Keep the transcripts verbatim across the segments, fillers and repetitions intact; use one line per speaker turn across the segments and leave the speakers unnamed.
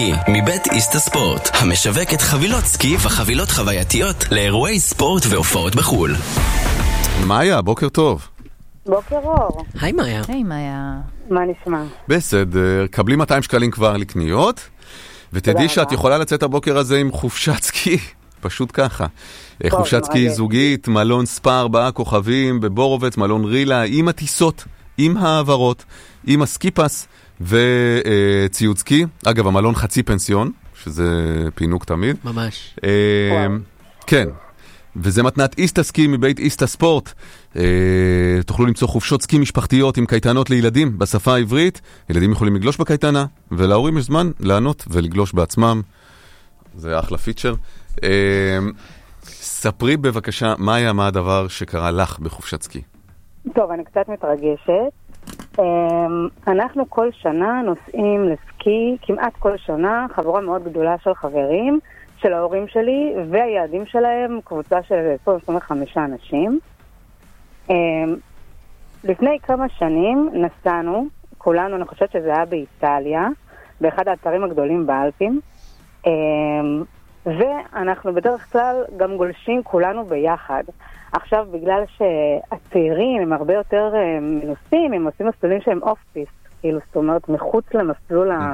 מבית איסטה ספורט, המשווקת חבילות סקי וחבילות חווייתיות לאירועי ספורט והופעות בחול.
מאיה, בוקר טוב.
בוקר אור.
היי מאיה.
היי מאיה.
מה נשמע?
בסדר, קבלי מאתיים שקלים כבר לקניות, ותדעי שאת יכולה לצאת הבוקר הזה עם חופשת סקי, פשוט ככה. חופשת סקי זוגית, מלון ספא ארבעה כוכבים בבורובץ, מלון רילה, עם הטיסות, עם העברות, עם הסקיפס וציוד סקי. אגב, המלון חצי פנסיון, שזה פינוק תמיד.
ממש.
כן. וזה מתנת איסטה סקי מבית איסטה ספורט. תוכלו למצוא חופשות סקי משפחתיות עם קייטנות לילדים בשפה העברית. ילדים יכולים לגלוש בקייטנה, ולהורים יש זמן לענות ולגלוש בעצמם. זה אחלה פיצ'ר. ספרי בבקשה, מאיה, מה הדבר שקרה לך בחופשת סקי?
טוב, אני קצת מתרגשת. אנחנו כל שנה נוסעים לסקי, כמעט כל שנה, חבורה מאוד גדולה של חברים, של ההורים שלי, והיעדים שלהם, קבוצה של עשרים וחמישה אנשים. לפני כמה שנים נסענו, כולנו, אני חושבת שזה היה באיטליה, באחד האתרים הגדולים באלפים, ואנחנו בדרך כלל גם גולשים כולנו ביחד. עכשיו, בגלל שהצעירים הם הרבה יותר מנוסים, הם עושים מסלולים שהם אוף-פיסט, כאילו, זאת אומרת, מחוץ למסלול ה...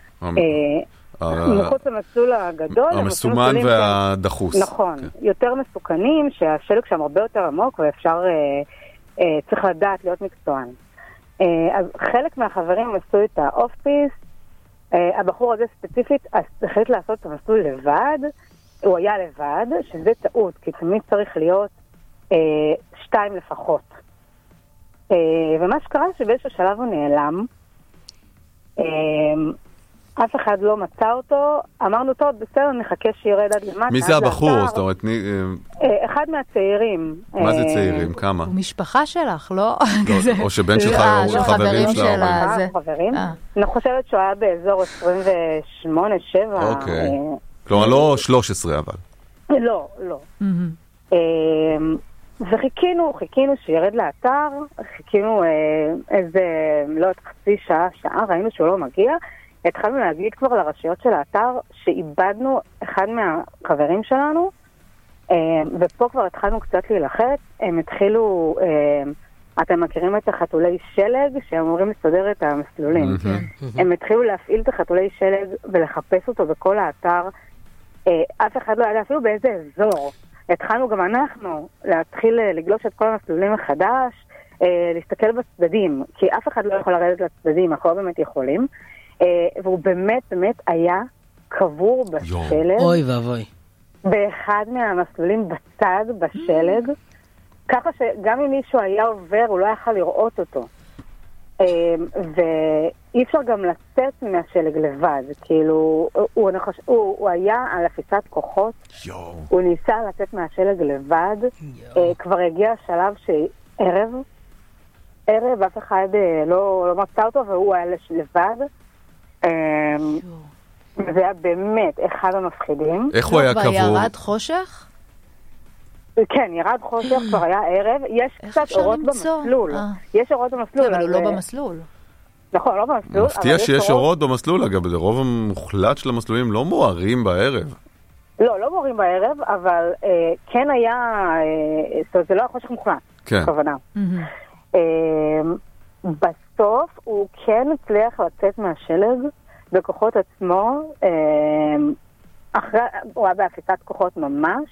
מחוץ למסלול הגדול.
המסומן והדחוס.
נכון, יותר מסוכנים, שהשלג שם הרבה יותר עמוק, ואפשר, צריך לדעת להיות מקצוען. אז חלק מהחברים עשו את האוף-פיסט, הבחור הזה ספציפית החליט לעשות את המסלול לבד, הוא היה לבד, שזה טעות, כי תמיד צריך להיות שתיים לפחות. ומה שקרה שבאיזשהו שלב הוא נעלם, אף אחד לא מצא אותו, אמרנו טוב, בסדר, נחכה שירד עד למטה.
מי זה הבחור? זאת אומרת,
אחד מהצעירים.
מה זה צעירים? כמה?
הוא משפחה שלך, לא?
או שבן שלך הוא חברים שלה.
חברים. אני חושבת שהוא היה באזור עשרים ושמונה שבע.
אוקיי. כלומר, לא שלוש עשרה אבל.
לא, לא. וחיכינו, חיכינו שירד לאתר, חיכינו איזה, לא יודעת, חצי שעה, שעה, ראינו שהוא לא מגיע, התחלנו להגיד כבר לרשויות של האתר שאיבדנו אחד מהחברים שלנו, ופה כבר התחלנו קצת להילחץ, הם התחילו, אתם מכירים את החתולי שלג שאמורים לסדר את המסלולים, הם התחילו להפעיל את החתולי שלג ולחפש אותו בכל האתר, אף אחד לא ידע אפילו באיזה אזור, התחלנו גם אנחנו להתחיל לגלוש את כל המסלולים מחדש, להסתכל בצדדים, כי אף אחד לא יכול לרדת לצדדים, אנחנו לא באמת יכולים, והוא באמת באמת היה קבור בשלג.
אוי ואבוי.
באחד מהמסלולים בצד, בשלג, ככה שגם אם מישהו היה עובר, הוא לא יכל לראות אותו. ואי אפשר גם לצאת מהשלג לבד, כאילו, הוא, הוא, הוא היה על אפיסת כוחות, הוא ניסה לצאת מהשלג לבד, כבר הגיע השלב שערב, ערב, אף אחד לא, לא מצא אותו, והוא היה לבד, זה היה באמת אחד המפחידים.
איך הוא היה קבור?
וירד חושך?
כן, ירד חושך, כבר היה ערב, יש קצת אורות במסלול. יש אורות במסלול.
אבל הוא לא במסלול.
נכון, לא במסלול.
מפתיע שיש אורות במסלול, אגב, ברוב המוחלט של המסלולים לא מוארים בערב.
לא, לא מוארים בערב, אבל כן היה, זאת אומרת, זה לא היה חושך מוחלט.
כן.
כוונה. בסוף הוא כן הצליח לצאת מהשלג בכוחות עצמו, אחרי, הוא היה באפיסת כוחות ממש,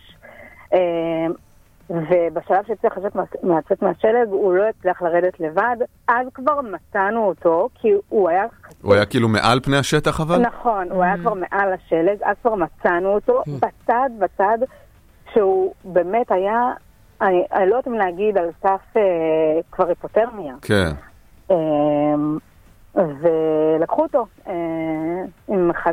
ובשלב שצריך לצאת מהשלג הוא לא הצליח לרדת לבד, אז כבר מצאנו אותו, כי הוא היה...
הוא היה כאילו מעל פני השטח אבל?
נכון, הוא היה כבר מעל השלג, אז כבר מצאנו אותו, בצד, בצד, שהוא באמת היה, אני לא יודעת אם להגיד על סף כבר היפותרמיה.
כן.
ולקחו אותו עם אחד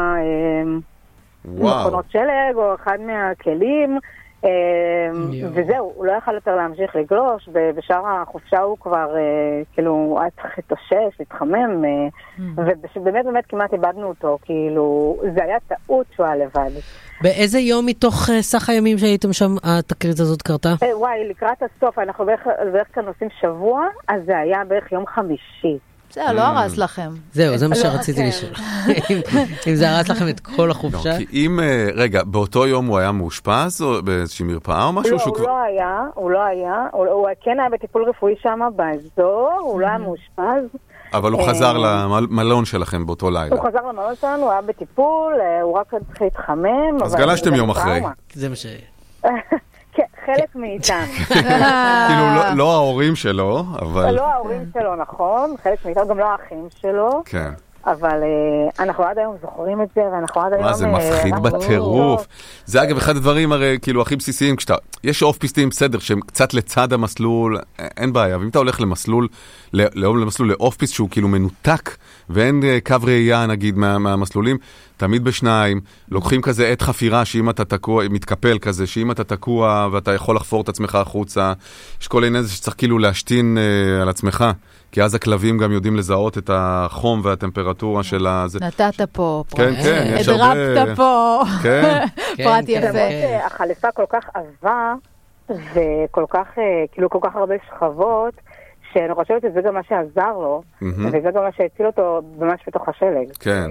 מהמכונות שלג או אחד מהכלים, וזהו, הוא לא יכל יותר להמשיך לגלוש, ובשאר החופשה הוא כבר כאילו היה צריך להתאושש, להתחמם, ובאמת באמת כמעט איבדנו אותו, כאילו זה היה טעות שהוא היה לבד.
באיזה יום מתוך סך הימים שהייתם שם התקרית הזאת קרתה?
וואי, לקראת הסוף, אנחנו בערך כאן עושים שבוע, אז זה היה בערך יום חמישי.
בסדר, לא הרס לכם.
זהו, זה מה שרציתי לשאול. אם זה הרס לכם את כל החופשה?
כי אם, רגע, באותו יום הוא היה מאושפז או באיזושהי מרפאה או משהו?
לא, הוא לא היה, הוא לא היה, הוא כן היה בטיפול רפואי שם באזור, הוא לא היה מאושפז.
אבל הוא חזר למלון שלכם באותו לילה.
הוא חזר למלון שלנו, הוא היה בטיפול, הוא רק צריך להתחמם.
אז גלשתם יום אחרי.
זה מה ש...
כן, חלק מאיתנו.
כאילו, לא ההורים שלו, אבל...
לא ההורים שלו, נכון, חלק מאיתנו, גם לא האחים שלו.
כן.
אבל אנחנו עד היום זוכרים את זה, ואנחנו עד היום...
מה, זה מפחיד בטירוף. זה אגב אחד הדברים הרי כאילו הכי בסיסיים, כשאתה... יש אוף פיסטים בסדר, שהם קצת לצד המסלול, אין בעיה, ואם אתה הולך למסלול, למסלול לאוף פיסט שהוא כאילו מנותק, ואין קו ראייה נגיד מהמסלולים, תמיד בשניים, לוקחים כזה עת חפירה שאם אתה תקוע, מתקפל כזה, שאם אתה תקוע ואתה יכול לחפור את עצמך החוצה, יש כל עניין הזה שצריך כאילו להשתין אה, על עצמך, כי אז הכלבים גם יודעים לזהות את החום והטמפרטורה של הזה.
נתת פה,
כן, כן, יש הרבה...
הדרפת פה,
כן.
פרט יפה.
החליפה כל כך עבה, וכל כך, כאילו כל כך הרבה שכבות, שאני חושבת שזה גם מה שעזר לו, וזה גם מה שהציל אותו ממש בתוך השלג.
כן.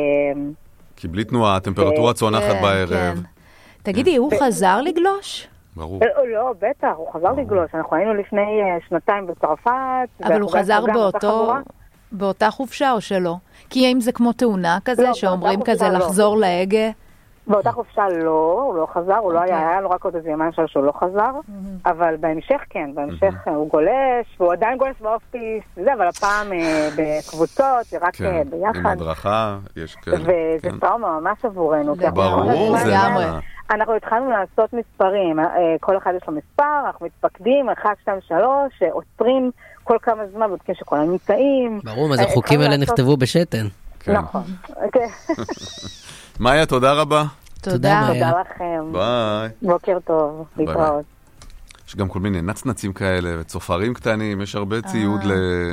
כי בלי תנועה, הטמפרטורה צונחת בערב.
תגידי, הוא חזר לגלוש?
ברור.
לא, בטח, הוא חזר לגלוש. אנחנו היינו לפני שנתיים בצרפת.
אבל הוא חזר באותה חופשה או שלא? כי אם זה כמו תאונה כזה, שאומרים כזה לחזור להגה?
באותה חופשה לא, הוא לא חזר, הוא לא היה, היה לו רק עוד איזה ימיים שלו שהוא לא חזר, אבל בהמשך כן, בהמשך הוא גולש, והוא עדיין גולש באופטיס, אבל הפעם בקבוצות, זה רק ביחד.
עם הדרכה, יש כן.
וזה טראומה ממש עבורנו.
ברור, זה מה.
אנחנו התחלנו לעשות מספרים, כל אחד יש לו מספר, אנחנו מתפקדים, אחד, שתיים, שלוש, עוצרים כל כמה זמן, בודקים שכל הנמצאים.
ברור, אז החוקים האלה נכתבו בשתן.
נכון, כן.
מאיה, תודה רבה.
תודה.
תודה לכם.
ביי.
בוקר טוב, להתראות.
יש גם כל מיני נצנצים כאלה, וצופרים קטנים, יש הרבה ציוד ל...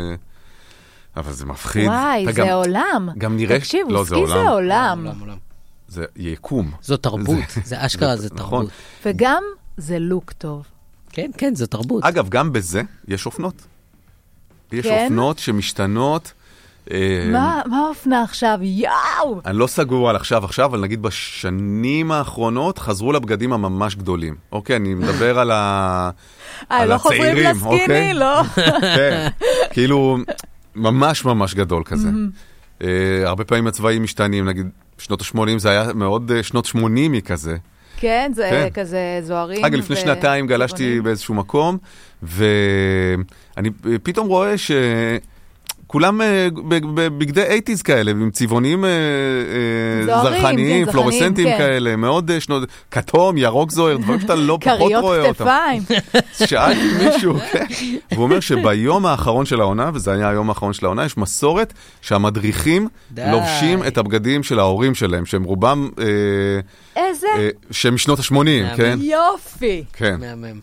אבל זה מפחיד.
וואי, זה עולם.
גם נראה...
תקשיבו, סקי זה עולם.
זה יקום.
זו תרבות, זה אשכרה, זה תרבות.
וגם זה לוק טוב.
כן, כן, זו תרבות.
אגב, גם בזה יש אופנות. יש אופנות שמשתנות...
מה האופנה עכשיו? יאו!
אני לא סגור על עכשיו עכשיו, אבל נגיד בשנים האחרונות חזרו לבגדים הממש גדולים. אוקיי, אני מדבר על הצעירים.
לא חוזרים לסקיני, לא?
כן, כאילו ממש ממש גדול כזה. הרבה פעמים הצבעים משתנים, נגיד שנות ה-שמונים זה היה מאוד שנות שמונים כזה.
כן, זה כזה זוהרים.
אגב, לפני שנתיים גלשתי באיזשהו מקום, ואני פתאום רואה ש... כולם בבגדי אייטיז כאלה, עם צבעונים זרחניים, פלורסנטיים כאלה, מאוד שנות, כתום, ירוק זוהר, דברים שאתה לא פחות רואה אותם.
קריות כתפיים.
שאלתי מישהו, כן. והוא אומר שביום האחרון של העונה, וזה היה היום האחרון של העונה, יש מסורת שהמדריכים לובשים את הבגדים של ההורים שלהם, שהם רובם...
איזה?
שהם משנות ה-שמונים, כן?
יופי.
כן.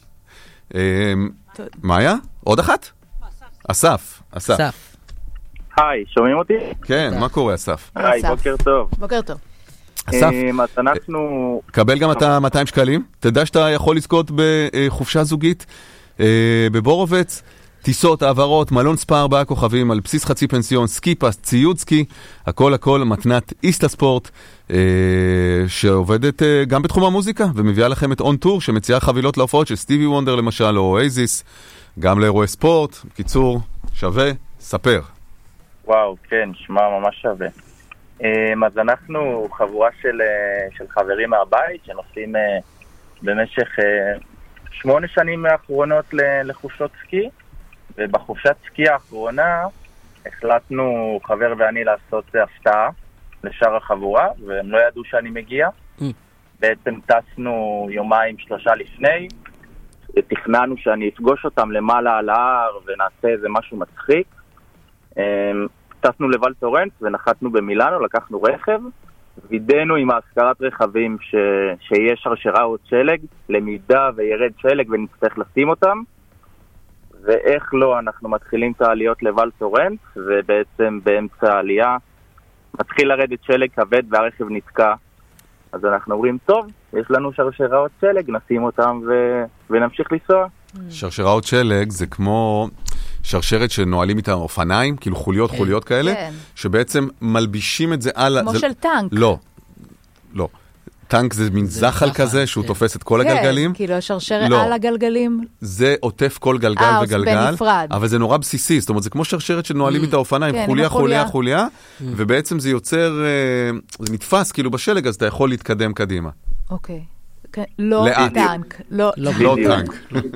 מאיה? עוד אחת? אסף. אסף.
היי, שומעים אותי?
כן, מה קורה, אסף?
היי, בוקר טוב.
בוקר טוב.
אסף,
אנחנו...
קבל גם אתה מאתיים שקלים, תדע שאתה יכול לזכות בחופשה זוגית בבורובץ, טיסות, העברות, מלון ספא ארבעה כוכבים על בסיס חצי פנסיון, סקי פס, ציוד סקי, הכל הכל מתנת איסטה ספורט, שעובדת גם בתחום המוזיקה, ומביאה לכם את און טור, שמציעה חבילות להופעות של סטיבי וונדר למשל, או אוייזיס, גם לאירועי ספורט. קיצור, שווה, ספר.
וואו, כן, שמע ממש שווה. אז אנחנו חבורה של, של חברים מהבית, שנוסעים במשך שמונה שנים האחרונות לחופשות סקי, ובחופשת סקי האחרונה החלטנו, חבר ואני, לעשות הפתעה לשאר החבורה, והם לא ידעו שאני מגיע. בעצם טסנו יומיים שלושה לפני, ותכננו שאני אפגוש אותם למעלה על ההר ונעשה איזה משהו מצחיק. טסנו לוואל טורנס ונחתנו במילאנו, לקחנו רכב, וידאנו עם ההשכרת רכבים ש... שיש שרשראות שלג, למידה וירד שלג ונצטרך לשים אותם, ואיך לא, אנחנו מתחילים את העליות לוואל טורנס, ובעצם באמצע העלייה מתחיל לרדת שלג כבד והרכב נתקע. אז אנחנו אומרים, טוב, יש לנו שרשראות שלג, נשים אותם ו... ונמשיך לנסוע.
שרשראות שלג זה כמו שרשרת שנועלים איתה אופניים, כאילו חוליות חוליות כאלה, שבעצם מלבישים את זה על...
כמו של טנק.
לא, לא. טנק זה מין זחל כזה, שהוא תופס את כל הגלגלים.
כן, כאילו השרשרת על הגלגלים.
זה עוטף כל גלגל וגלגל, אבל זה נורא בסיסי, זאת אומרת, זה כמו שרשרת שנועלים איתה אופניים, חוליה, חוליה, חוליה, ובעצם זה יוצר, זה נתפס כאילו בשלג, אז אתה יכול להתקדם קדימה.
אוקיי. לא טנק. לא
טנק.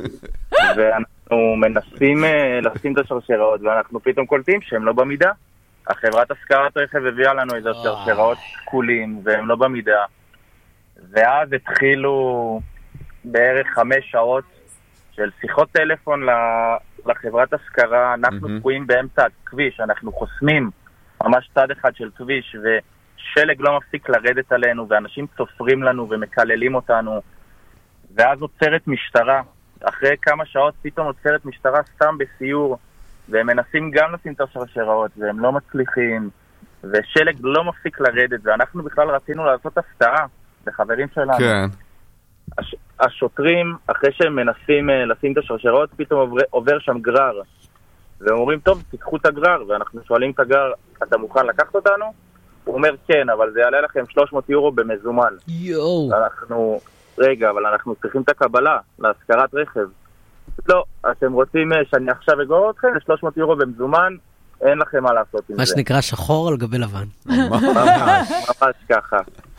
ואנחנו מנסים לשים את השרשראות, ואנחנו פתאום קולטים שהם לא במידה. החברת השכרת רכב הביאה לנו איזה שרשראות שקולים, והם לא במידה. ואז התחילו בערך חמש שעות של שיחות טלפון לחברת השכרה. אנחנו תקועים באמצע הכביש, אנחנו חוסמים ממש צד אחד של כביש, ושלג לא מפסיק לרדת עלינו, ואנשים צופרים לנו ומקללים אותנו. ואז עוצרת משטרה. אחרי כמה שעות פתאום עוצרת משטרה סתם בסיור, והם מנסים גם לשים את השרשראות, והם לא מצליחים, ושלג לא מפסיק לרדת, ואנחנו בכלל רצינו לעשות הפתעה לחברים שלנו.
כן.
הש... השוטרים, אחרי שהם מנסים uh, לשים את השרשראות, פתאום עובר, עובר שם גרר, והם אומרים, טוב, תיקחו את הגרר, ואנחנו שואלים את הגרר, אתה מוכן לקחת אותנו? הוא אומר, כן, אבל זה יעלה לכם שלוש מאות יורו במזומן.
יואו.
אנחנו... רגע, אבל אנחנו צריכים את הקבלה להשכרת רכב. לא, אתם רוצים שאני עכשיו אגור אתכם, ל-שלוש מאות יורו במזומן, אין לכם מה לעשות עם זה.
מה שנקרא שחור על גבי לבן.
ממש, ממש ככה.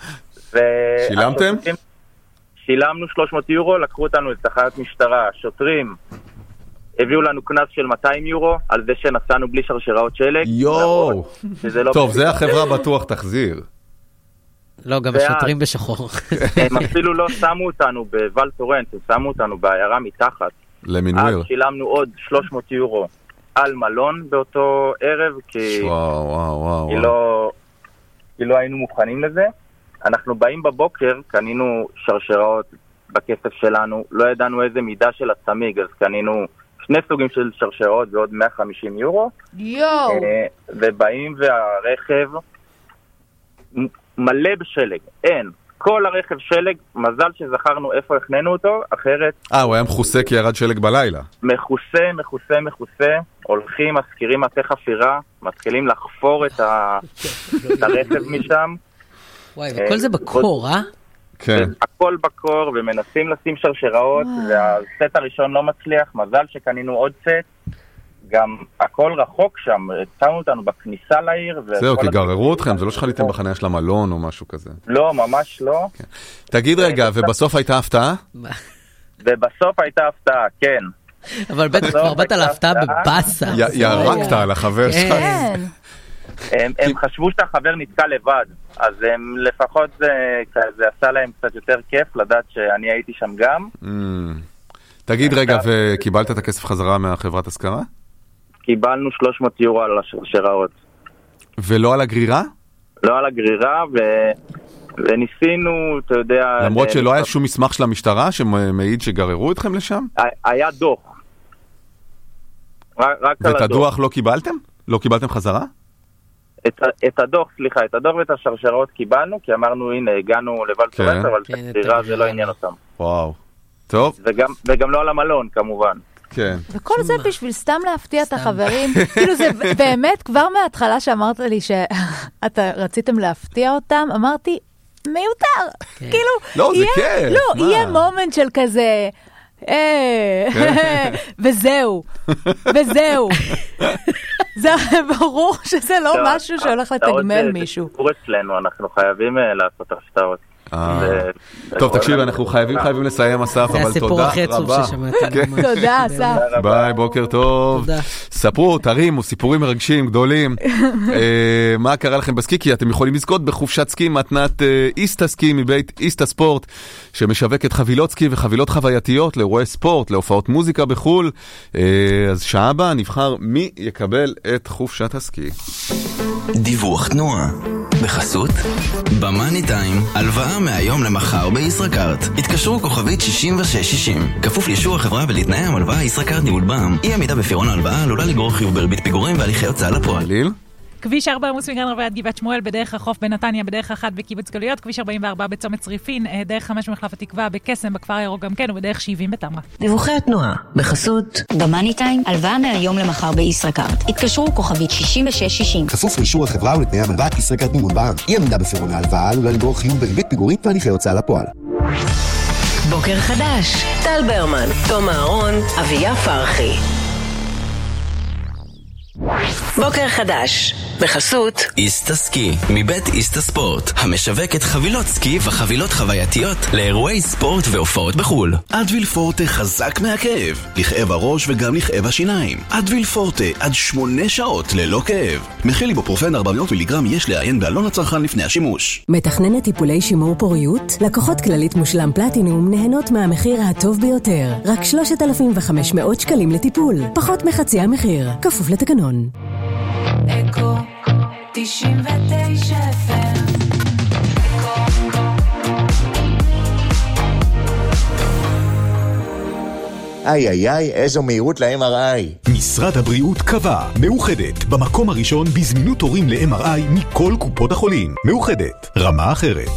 שילמתם?
שילמנו שלוש מאות יורו, לקחו אותנו לתחנת משטרה. השוטרים הביאו לנו קנס של מאתיים יורו, על זה שנסענו בלי שרשראות שלג.
יואו! טוב, זה החברה בטוח תחזיר.
לא, גם השוטרים בשחור.
הם אפילו לא שמו אותנו בוואל טורנט, הם שמו אותנו בעיירה מתחת.
למינואר.
אז שילמנו עוד שלוש מאות יורו על מלון באותו ערב, כי
וואו, וואו, וואו.
כי לא, כי לא היינו מוכנים לזה. אנחנו באים בבוקר, קנינו שרשראות בכסף שלנו, לא ידענו איזה מידה של הצמיג, אז קנינו שני סוגים של שרשראות ועוד מאה וחמישים יורו.
יואו!
ובאים והרכב מלא בשלג, אין. כל הרכב שלג, מזל שזכרנו איפה הכננו אותו, אחרת...
אה, הוא היה מחוסה כי ירד שלג בלילה.
מחוסה, מחוסה, מחוסה, הולכים, מזכירים מטה חפירה, מתחילים לחפור את, ה... את הרכב משם.
וואי, וכל זה בקור, אה?
כן.
הכל בקור, ומנסים לשים שרשראות, והסט הראשון לא מצליח, מזל שקנינו עוד סט. גם הכל רחוק שם, שמו אותנו בכניסה לעיר.
זהו, כי גררו אתכם, זה לא שחליתם בחניה של המלון או משהו כזה.
לא, ממש לא.
תגיד רגע, ובסוף הייתה הפתעה?
ובסוף הייתה הפתעה, כן.
אבל בטח כבר באת על ההפתעה בבאסה.
ירקת על החבר שלך.
הם חשבו שהחבר נתקע לבד, אז הם לפחות זה עשה להם קצת יותר כיף לדעת שאני הייתי שם גם.
תגיד רגע, וקיבלת את הכסף חזרה מהחברת השכרה?
קיבלנו שלוש מאות יורו על השרשראות.
ולא על הגרירה?
לא על הגרירה, ו... וניסינו, אתה יודע...
למרות שלא היה שום מסמך של המשטרה שמעיד שגררו אתכם לשם?
היה דוח. רק על הדוח.
ואת הדוח לא קיבלתם? לא קיבלתם חזרה?
את, את הדוח, סליחה, את הדוח ואת השרשראות קיבלנו, כי אמרנו, הנה, הגענו לבל טורנט, אבל את הגרירה זה לא עניין אותם.
וואו. טוב.
וגם, וגם לא על המלון, כמובן.
כן.
וכל זה בשביל סתם להפתיע את החברים. כאילו זה באמת, כבר מההתחלה שאמרת לי שאתה רציתם להפתיע אותם, אמרתי, מיותר. כאילו,
לא, זה כן.
לא, יהיה מומנט של כזה, וזהו, וזהו. זה ברור שזה לא משהו שהולך לתגמל מישהו.
זה סיפור אצלנו, אנחנו חייבים לעשות הפתעות.
טוב, תקשיב, אנחנו חייבים חייבים לסיים, אסף, אבל תודה רבה.
תודה, אסף.
ביי, בוקר טוב. ספרו, תרימו, סיפורים מרגשים, גדולים. מה קרה לכם בסקי? כי אתם יכולים לזכות בחופשת סקי מתנת איסטה סקי מבית איסטה ספורט, שמשווקת חבילות סקי וחבילות חווייתיות לאירועי ספורט, להופעות מוזיקה בחול. אז שעה הבאה נבחר מי יקבל את חופשת הסקי.
דיווח תנועה בחסות במאני טיים, הלוואה מהיום למחר בישראכרט. התקשרו כוכבית שישים ושש שישים. כפוף לאישור החברה ולתנאי המלוואה. ישראכרט ניהול בע"מ. אי עמידה בפירעון ההלוואה עלולה לגרור חיוב בריבית פיגורים והליכי הוצאה לפועל.
ליל?
כביש ארבע עמוס מגן רבי עד גבעת שמואל, בדרך החוף בנתניה, בדרך אחת בקיבוץ גלויות, כביש ארבעים וארבע בצומת צריפין, דרך חמש במחלף התקווה בקסם, בכפר הירוק גם כן, ובדרך שבעים בתמרה.
דיווחי התנועה, בחסות
במאני טיים, הלוואה מהיום למחר בישראכרט. התקשרו כוכבית שישים ושש שישים.
כפוף לאישור החברה ולתנאי המלווה, ישראכרט מימון בע"מ. אי עמידה בפירעון ההלוואה עלולה לגרור חיוב בריבית פיגורית והליכי הוצאה לפועל.
בוקר חדש, טל ברמן, תום אהרון, אביה פרחי. בוקר חדש, בחסות
איסטה סקי, מבית איסטה ספורט, המשווקת חבילות סקי וחבילות חווייתיות לאירועי ספורט והופעות בחול.
אדוויל פורטה חזק מהכאב, לכאב הראש וגם לכאב השיניים. אדוויל פורטה עד שמונה שעות ללא כאב. מכיל איבופרופן ארבע מאות מיליגרם, יש לעיין בעלון הצרכן לפני השימוש.
מתכננת טיפולי שימור פוריות? לקוחות כללית מושלם פלטינום נהנות מהמחיר הטוב ביותר, רק שלושת אלפים וחמש מאות שקלים לטיפול, פחות מחצי המחיר, כפוף לתקנון.
אקו תשעים ותשע אף אם.
איי איי איי, איזו מהירות ל-אם אר איי.
משרד הבריאות קבע, מאוחדת, במקום הראשון בזמינות תורים ל-אם אר איי מכל קופות החולים. מאוחדת, רמה אחרת.